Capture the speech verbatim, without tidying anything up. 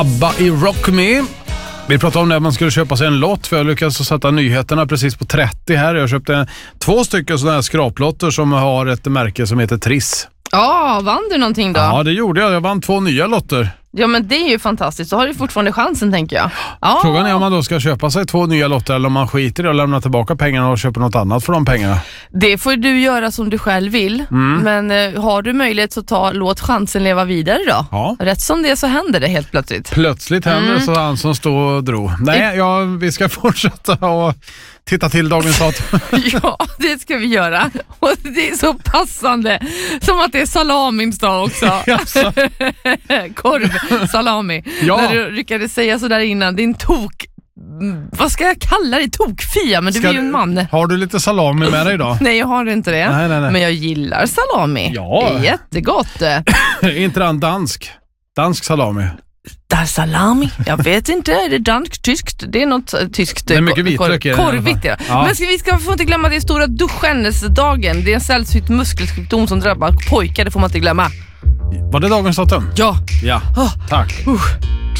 ABBA i Rock Me. Vi pratade om när man skulle köpa sig en lott, för jag lyckades sätta nyheterna precis på trettio här. Jag köpte två stycken sådana här skraplotter som har ett märke som heter Triss. Ja, vann du någonting då? Ja, det gjorde jag. Jag vann två nya lotter. Ja, men det är ju fantastiskt. Så har du fortfarande chansen, tänker jag. Ja. Frågan är om man då ska köpa sig två nya lotter eller om man skiter i och lämnar tillbaka pengarna och köper något annat för de pengarna. Det får du göra som du själv vill. Mm. Men eh, har du möjlighet så ta, låt chansen leva vidare då. Ja. Rätt som det så händer det helt plötsligt. Plötsligt händer det, mm. så han som stod och drog. Nej, ja, vi ska fortsätta och titta till dagens datum. Ja, det ska vi göra. Och det är så passande. Som att det är salamins dag också. Korv, salami. Ja. När du lyckades säga så där innan, din tok... Vad ska jag kalla det? Tokfia, men du ska är ju en man. Har du lite salami med dig idag? Nej, jag har inte det. Nej, nej, nej. Men jag gillar salami. Ja. Det är jättegott. Inte den dansk? Dansk salami. Där salami? Jag vet inte, är det dansk, tyskt? Det är något tyskt. Det är mycket vitlök. Kor- korvigt, ja. Ja. Men ska, vi ska få inte glömma det stora duschennesdagen. Det är en sällsynt muskelsjukdom som drabbar pojkar, det får man inte glömma. Var det dagens datum? Ja. Ja, tack. Uh.